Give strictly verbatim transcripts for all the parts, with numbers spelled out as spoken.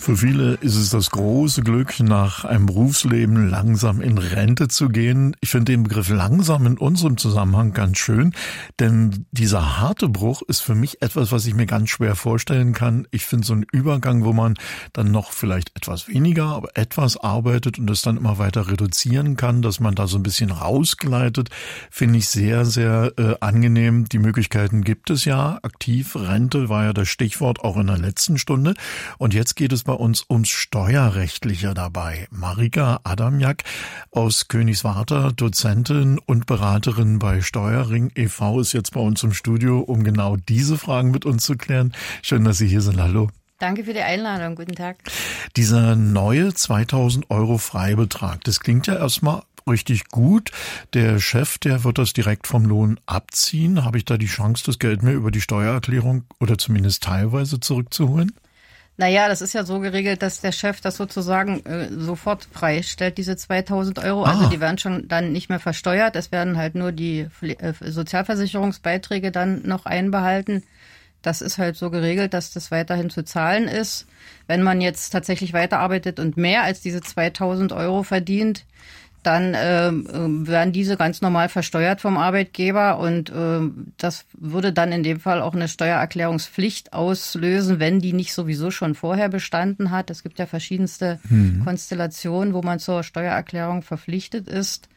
Für viele ist es das große Glück, nach einem Berufsleben langsam in Rente zu gehen. Ich finde den Begriff langsam in unserem Zusammenhang ganz schön, denn dieser harte Bruch ist für mich etwas, was ich mir ganz schwer vorstellen kann. Ich finde so einen Übergang, wo man dann noch vielleicht etwas weniger, aber etwas arbeitet und das dann immer weiter reduzieren kann, dass man da so ein bisschen rausgleitet, finde ich sehr, sehr äh, angenehm. Die Möglichkeiten gibt es ja. Aktiv, Rente war ja das Stichwort auch in der letzten Stunde. Und jetzt geht es bei uns ums Steuerrechtliche dabei. Marika Adamjak aus Königswarter, Dozentin und Beraterin bei Steuerring e V, ist jetzt bei uns im Studio, um genau diese Fragen mit uns zu klären. Schön, dass Sie hier sind. Hallo. Danke für die Einladung. Guten Tag. Dieser neue zweitausend Euro Freibetrag, das klingt ja erstmal richtig gut. Der Chef, der wird das direkt vom Lohn abziehen. Habe ich da die Chance, das Geld mir über die Steuererklärung oder zumindest teilweise zurückzuholen? Naja, das ist ja so geregelt, dass der Chef das sozusagen äh, sofort freistellt, diese zweitausend Euro. Ah. Also die werden schon dann nicht mehr versteuert. Es werden halt nur die äh, Sozialversicherungsbeiträge dann noch einbehalten. Das ist halt so geregelt, dass das weiterhin zu zahlen ist. Wenn man jetzt tatsächlich weiterarbeitet und mehr als diese zweitausend Euro verdient, dann äh, werden diese ganz normal versteuert vom Arbeitgeber und äh, das würde dann in dem Fall auch eine Steuererklärungspflicht auslösen, wenn die nicht sowieso schon vorher bestanden hat. Es gibt ja verschiedenste mhm. Konstellationen, wo man zur Steuererklärung verpflichtet ist.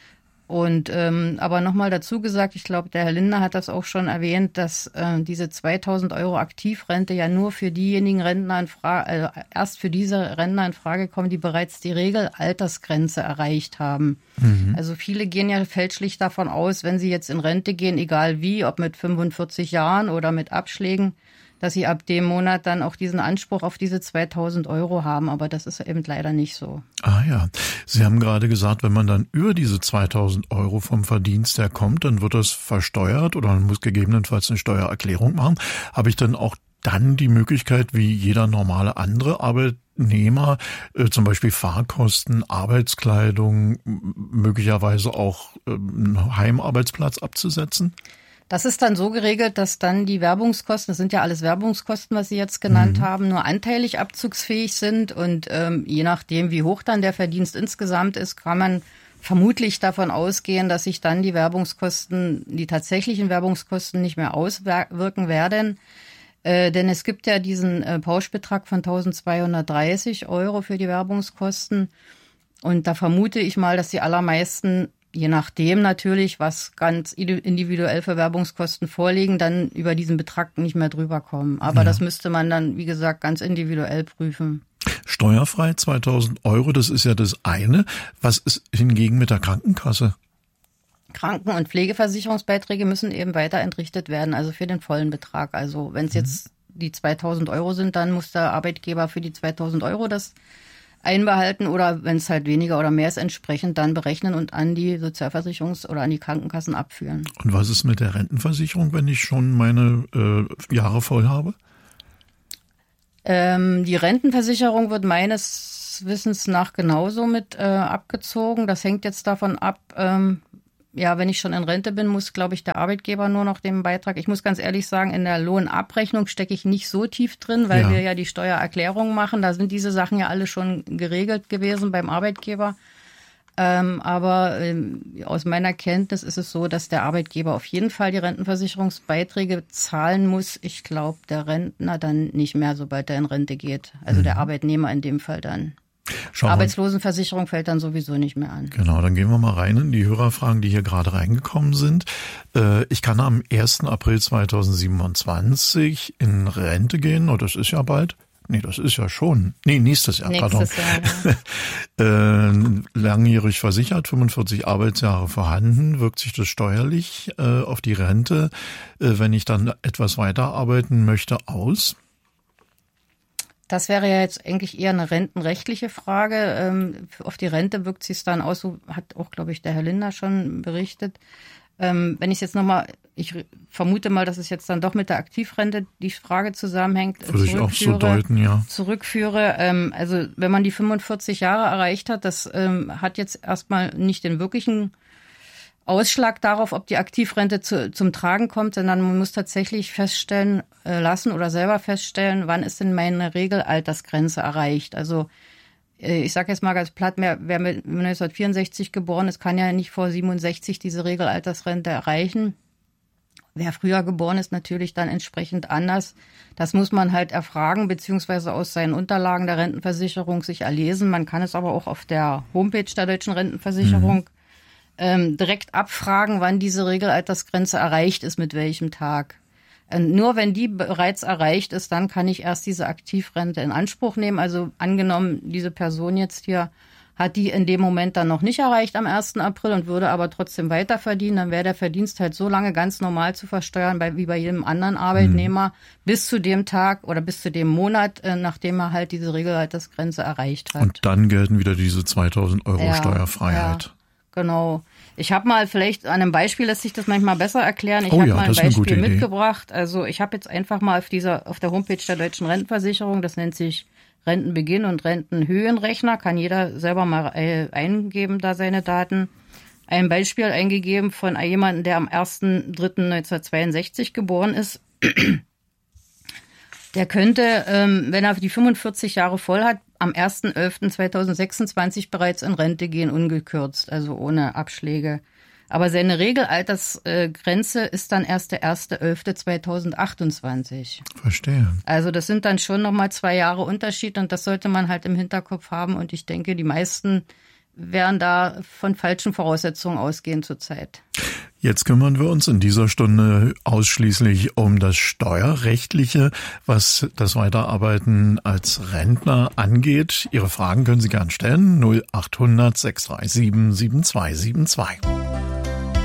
Und ähm, aber nochmal dazu gesagt, ich glaube, der Herr Lindner hat das auch schon erwähnt, dass äh, diese zweitausend Euro Aktivrente ja nur für diejenigen Rentner in Frage, also erst für diese Rentner in Frage kommen, die bereits die Regelaltersgrenze erreicht haben. Mhm. Also viele gehen ja fälschlich davon aus, wenn sie jetzt in Rente gehen, egal wie, ob mit fünfundvierzig Jahren oder mit Abschlägen, dass sie ab dem Monat dann auch diesen Anspruch auf diese zweitausend Euro haben. Aber das ist eben leider nicht so. Ah ja, Sie haben gerade gesagt, wenn man dann über diese zweitausend Euro vom Verdienst her kommt, dann wird das versteuert oder man muss gegebenenfalls eine Steuererklärung machen. Habe ich dann auch dann die Möglichkeit, wie jeder normale andere Arbeitnehmer, äh, zum Beispiel Fahrkosten, Arbeitskleidung, möglicherweise auch äh, einen Heimarbeitsplatz abzusetzen? Das ist dann so geregelt, dass dann die Werbungskosten, das sind ja alles Werbungskosten, was Sie jetzt genannt mhm. haben, nur anteilig abzugsfähig sind. Und ähm, je nachdem, wie hoch dann der Verdienst insgesamt ist, kann man vermutlich davon ausgehen, dass sich dann die Werbungskosten, die tatsächlichen Werbungskosten nicht mehr auswirken werden. Äh, denn es gibt ja diesen äh, Pauschbetrag von eintausendzweihundertdreißig Euro für die Werbungskosten. Und da vermute ich mal, dass die allermeisten, je nachdem natürlich, was ganz individuell für Werbungskosten vorliegen, dann über diesen Betrag nicht mehr drüber kommen. Aber ja. das müsste man dann, wie gesagt, ganz individuell prüfen. Steuerfrei zweitausend Euro, das ist ja das eine. Was ist hingegen mit der Krankenkasse? Kranken- und Pflegeversicherungsbeiträge müssen eben weiter entrichtet werden, also für den vollen Betrag. Also wenn es mhm. jetzt die zweitausend Euro sind, dann muss der Arbeitgeber für die zweitausend Euro das einbehalten oder wenn es halt weniger oder mehr ist, entsprechend dann berechnen und an die Sozialversicherungs- oder an die Krankenkassen abführen. Und was ist mit der Rentenversicherung, wenn ich schon meine äh, Jahre voll habe? Ähm, die Rentenversicherung wird meines Wissens nach genauso mit äh, abgezogen. Das hängt jetzt davon ab, ähm, ja, wenn ich schon in Rente bin, muss, glaube ich, der Arbeitgeber nur noch den Beitrag. Ich muss ganz ehrlich sagen, in der Lohnabrechnung stecke ich nicht so tief drin, weil ja. wir ja die Steuererklärung machen. Da sind diese Sachen ja alle schon geregelt gewesen beim Arbeitgeber. Ähm, aber ähm, aus meiner Kenntnis ist es so, dass der Arbeitgeber auf jeden Fall die Rentenversicherungsbeiträge zahlen muss. Ich glaube, der Rentner dann nicht mehr, sobald er in Rente geht. Also mhm. der Arbeitnehmer in dem Fall dann. Schauen Arbeitslosenversicherung fällt dann sowieso nicht mehr an. Genau, dann gehen wir mal rein in die Hörerfragen, die hier gerade reingekommen sind. Ich kann am ersten April zweitausendsiebenundzwanzig in Rente gehen, oh, das ist ja bald. Nee, das ist ja schon. Nee, nächstes Jahr, nächstes pardon. Jahr, ja. äh, langjährig versichert, fünfundvierzig Arbeitsjahre vorhanden. Wirkt sich das steuerlich äh, auf die Rente, äh, wenn ich dann etwas weiterarbeiten möchte, aus? Das wäre ja jetzt eigentlich eher eine rentenrechtliche Frage. Ähm, auf die Rente wirkt sich es dann aus, so hat auch, glaube ich, der Herr Lindner schon berichtet. Ähm, wenn ich jetzt nochmal, ich vermute mal, dass es jetzt dann doch mit der Aktivrente die Frage zusammenhängt. Würde ich auch so deuten, ja. Zurückführe, ähm, also wenn man die fünfundvierzig Jahre erreicht hat, das ähm, hat jetzt erstmal nicht den wirklichen Ausschlag darauf, ob die Aktivrente zu, zum Tragen kommt, sondern man muss tatsächlich feststellen äh, lassen oder selber feststellen, wann ist denn meine Regelaltersgrenze erreicht. Also äh, ich sage jetzt mal ganz platt, wer, wer mit neunzehnhundertvierundsechzig geboren ist, kann ja nicht vor siebenundsechzig diese Regelaltersrente erreichen. Wer früher geboren ist, natürlich dann entsprechend anders. Das muss man halt erfragen, beziehungsweise aus seinen Unterlagen der Rentenversicherung sich erlesen. Man kann es aber auch auf der Homepage der Deutschen Rentenversicherung mhm. ähm, direkt abfragen, wann diese Regelaltersgrenze erreicht ist, mit welchem Tag. Ähm, nur wenn die bereits erreicht ist, dann kann ich erst diese Aktivrente in Anspruch nehmen. Also angenommen, diese Person jetzt hier hat die in dem Moment dann noch nicht erreicht am ersten April und würde aber trotzdem weiter verdienen, dann wäre der Verdienst halt so lange ganz normal zu versteuern, bei, wie bei jedem anderen Arbeitnehmer, mhm. bis zu dem Tag oder bis zu dem Monat, äh, nachdem er halt diese Regelaltersgrenze erreicht hat. Und dann gelten wieder diese zweitausend Euro ja, Steuerfreiheit. Ja, genau. Ich habe mal, vielleicht an einem Beispiel lässt sich das manchmal besser erklären. Ich oh habe ja, mal ein Beispiel eine mitgebracht. Also ich habe jetzt einfach mal auf dieser auf der Homepage der Deutschen Rentenversicherung, das nennt sich Rentenbeginn und Rentenhöhenrechner, kann jeder selber mal eingeben, da seine Daten. Ein Beispiel eingegeben von jemandem, der am erster dritter neunzehnhundertzweiundsechzig geboren ist. Der könnte, ähm, wenn er die fünfundvierzig Jahre voll hat, am erster elfter zweitausendsechsundzwanzig bereits in Rente gehen, ungekürzt, also ohne Abschläge. Aber seine Regelaltersgrenze ist dann erst der erster elfter zweitausendachtundzwanzig. Verstehe. Also das sind dann schon nochmal zwei Jahre Unterschied und das sollte man halt im Hinterkopf haben. Und ich denke, die meisten werden da von falschen Voraussetzungen ausgehen zurzeit. Jetzt kümmern wir uns in dieser Stunde ausschließlich um das Steuerrechtliche, was das Weiterarbeiten als Rentner angeht. Ihre Fragen können Sie gern stellen. null achthundert sechshundertsiebenundsiebzig sieben zwei sieben zwei.